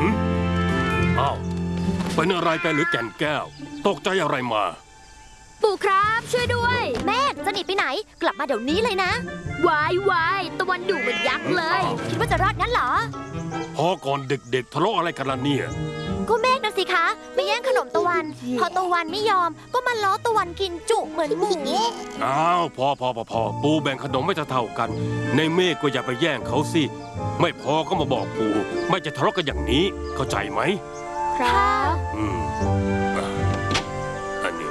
อ้าวเป็นอะไรไปหรือแก่นแก้วตกใจอะไรมาปู่ครับช่วยด้วยแม่จะหนีไปไหนกลับมาเดี๋ยวนี้เลยนะวาตะวันดุเหมือนยักษ์เลยคิดว่าจะรอดงั้นเหรอพอก่อนเด็กๆทะเลาะอะไรกันล่ะเนี่ยก็เมฆนะสิคะไม่แย่งขนมตะวันพอตะวันไม่ยอมก็มาล้อตะวันกินจุเหมือนหมูอ้าวพอปู่แบ่งขนมไม่เท่ากันในเมฆก็อย่าไปแย่งเขาสิไม่พอก็มาบอกปู่ไม่จะทะเลาะกันอย่างนี้เข้าใจไหมครับอันนี้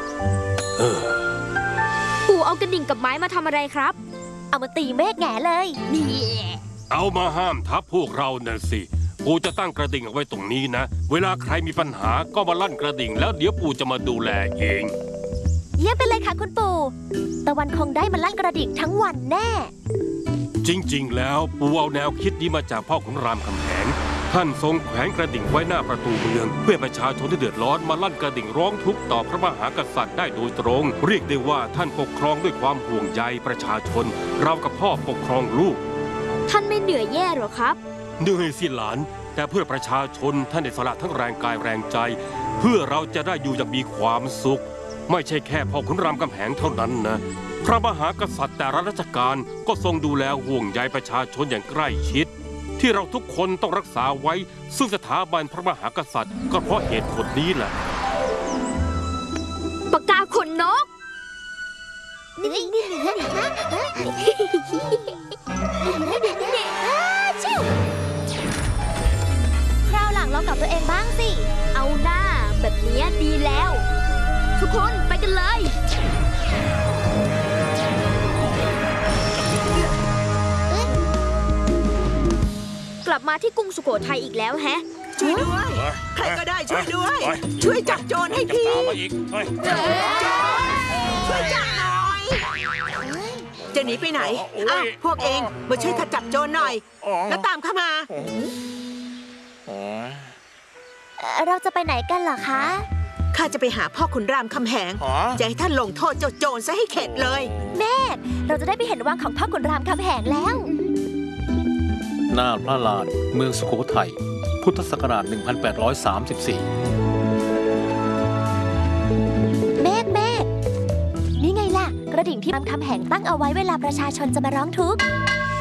ปู่เอากระดิ่งกับไม้มาทำอะไรครับเอามาตีเมฆแง่เลยนี่เอามาห้ามทับพวกเราน่ะสิปู่จะตั้งกระดิ่งเอาไว้ตรงนี้นะเวลาใครมีปัญหาก็มาลั่นกระดิ่งแล้วเดี๋ยวปู่จะมาดูแลเองเยี่ยมไปเลยค่ะคุณปู่ตะวันคงได้มาลั่นกระดิ่งทั้งวันแน่จริงๆแล้วปู่เอาแนวคิดนี้มาจากพ่อขุนรามคำแหงท่านทรงแขวนกระดิ่งไว้หน้าประตูเมืองเพื่อประชาชนที่เดือดร้อนมาลั่นกระดิ่งร้องทุกข์ต่อพระมหากษัตริย์ได้โดยตรงเรียกได้ว่าท่านปกครองด้วยความห่วงใยประชาชนเรากับพ่อปกครองลูกท่านไม่เหนื่อยแย่หรอครับเหนื่อยสิหลานแต่เพื่อประชาชนท่านได้สละทั้งแรงกายแรงใจเพื่อเราจะได้อยู่อย่างมีความสุขไม่ใช่แค่พ่อขุนรามคำแหงเท่านั้นนะพระมหากษัตริย์แต่ละราชการก็ทรงดูแลห่วงใยประชาชนอย่างใกล้ชิดที่เราทุกคนต้องรักษาไว้ซึ่งสถาบันพระมหากษัตริย์ก็เพราะเหตุผลนี้แหละปากกาขนนกคราวหลังลองกับตัวเองบ้างสิเอาหน้าแบบนี้ดีแล้วทุกคนไปกันเลยกลับมาที่กรุงสุโขทัยอีกแล้วแฮะช่วยด้วยใครก็ได้ช่วยด้วยช่วยจับโจรให้ทีช่วยจับหน่อยจะหนีไปไหนอ้าวพวกเองมาช่วยข้าจับโจรหน่อยแล้วตามเข้ามาเราจะไปไหนกันเหรอคะข้าจะไปหาพ่อขุนรามคำแหงจะให้ท่านลงโทษเจ้าโจรซะให้เข็ดเลยแม่เราจะได้ไปเห็นวังของพ่อขุนรามคำแหงแล้วหน้าพระลานเมืองสุโขทัยพุทธศักราช 1834 เมฆนี่ไงล่ะกระดิ่งที่รามคำแหงตั้งเอาไว้เวลาประชาชนจะมาร้องทุกข์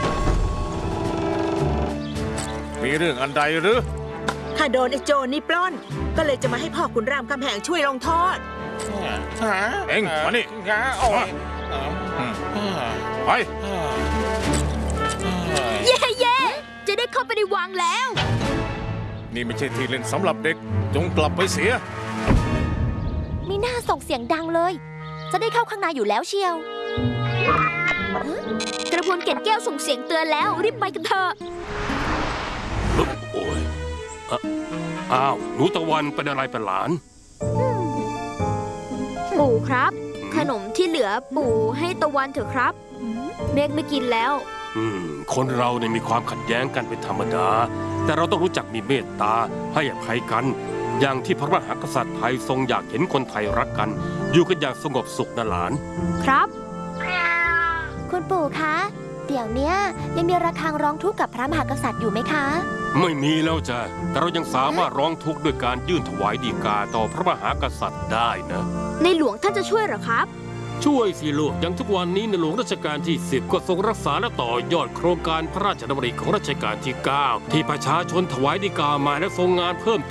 มีเรื่องอันใดหรือข้าโดนไอ้โจรนี่ปล้นก็เลยจะมาให้พ่อขุนรามคำแหงช่วยลงโทษเอ็งมานี่ไปเย่จะได้เข้าไปในวังแล้วนี่ไม่ใช่ที่เล่นสำหรับเด็กจงกลับไปเสียมีหน้าส่งเสียงดังเลยจะได้เข้าข้างในอยู่แล้วเชียวกระพวนแก่นแก้วส่งเสียงเตือนแล้วรีบไปกันเถอะโอ้ยอ้าวหนูตะวันเป็นอะไรเป็นหลานปู่ครับขนมที่เหลือปู่ให้ตะวันเถอะครับเมฆไม่กินแล้วคนเราเนี่ยมีความขัดแย้งกันเป็นธรรมดาแต่เราต้องรู้จักมีเมตตาให้อภัยกันอย่างที่พระมหากษัตริย์ไทยทรงอยากเห็นคนไทยรักกันอยู่กันอย่างสงบสุขนะหลานครับคุณปู่คะเดี๋ยวนี้ยังมีระฆังร้องทุกข์กับพระมหากษัตริย์อยู่ไหมคะไม่มีแล้วจ้ะแต่เรายังสามารถร้องทุกข์ด้วยการยื่นถวายฎีกาต่อพระมหากษัตริย์ได้นะในหลวงท่านจะช่วยหรอครับช่วยสิลูกอย่างทุกวันนี้ในหลวงรัชกาลที่ 10ก็ทรงรักษาและต่อยอดโครงการพระราชดำริของรัชกาลที่ 9ที่ประชาชนถวายฎีกามาและทรงงานเพิ่ม